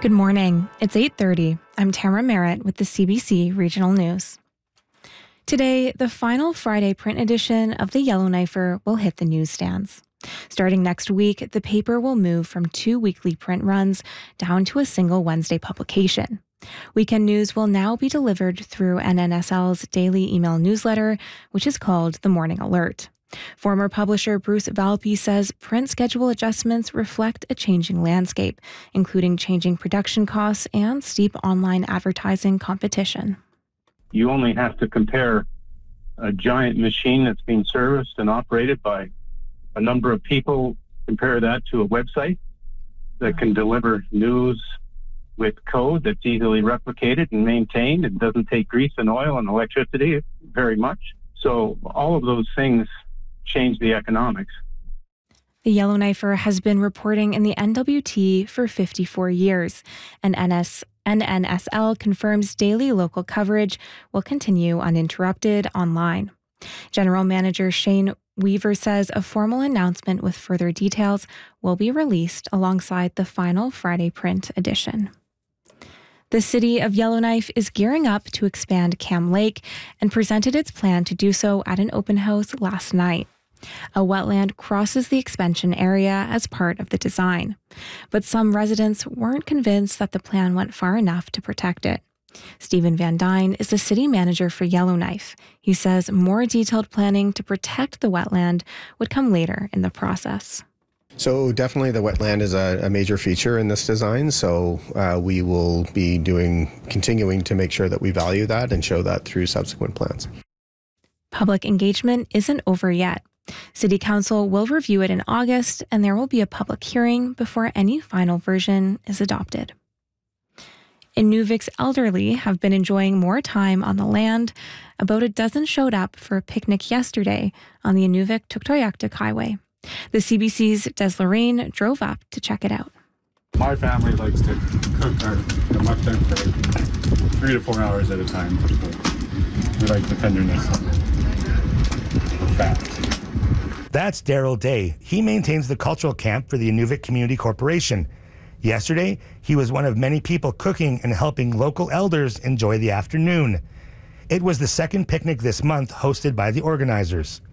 Good morning. It's 8:30. I'm Tamara Merritt with the CBC Regional News. Today, the final Friday print edition of the Yellowknifer will hit the newsstands. Starting next week, the paper will move from 2 weekly print runs down to a single Wednesday publication. Weekend news will now be delivered through NNSL's daily email newsletter, which is called The Morning Alert. Former publisher Bruce Valpy says print schedule adjustments reflect a changing landscape, including changing production costs and steep online advertising competition. You only have to compare a giant machine that's being serviced and operated by a number of people, compare that to a website that can deliver news with code that's easily replicated and maintained and doesn't take grease and oil and electricity very much. So all of those things change the economics. The Yellowknifer has been reporting in the NWT for 54 years, and NNSL confirms daily local coverage will continue uninterrupted online. General Manager Shane Weaver says a formal announcement with further details will be released alongside the final Friday print edition. The city of Yellowknife is gearing up to expand Cam Lake and presented its plan to do so at an open house last night. A wetland crosses the expansion area as part of the design, but some residents weren't convinced that the plan went far enough to protect it. Stephen Van Dyne is the city manager for Yellowknife. He says more detailed planning to protect the wetland would come later in the process. So definitely the wetland is a major feature in this design, so we will be continuing to make sure that we value that and show that through subsequent plans. Public engagement isn't over yet. City Council will review it in August, and there will be a public hearing before any final version is adopted. Inuvik's elderly have been enjoying more time on the land. About a dozen showed up for a picnic yesterday on the Inuvik-Tuktoyaktuk Highway. The CBC's Des Lorraine drove up to check it out. My family likes to cook our mutton for 3 to 4 hours at a time. We like the tenderness of the fat. That's Daryl Day. He maintains the cultural camp for the Inuvik Community Corporation. Yesterday, he was one of many people cooking and helping local elders enjoy the afternoon. It was the second picnic this month hosted by the organizers.